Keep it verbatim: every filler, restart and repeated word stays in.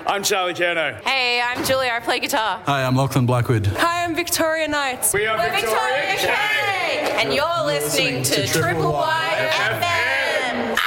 I'm Charlie Kerno. Hey, I'm Julia. I play guitar. Hi, I'm Lachlan Blackwood. Hi, I'm Victoria Knights. We are We're Victoria, Victoria K! And you're listening to Triple Y F M.